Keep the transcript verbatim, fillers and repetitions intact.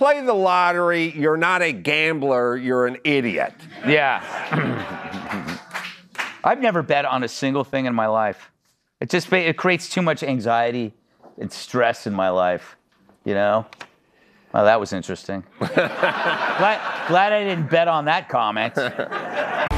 play the lottery, you're not a gambler, you're an idiot. Yeah. I've never bet on a single thing in my life. It just it creates too much anxiety and stress in my life, you know? Well, that was interesting. glad, glad I didn't bet on that comment.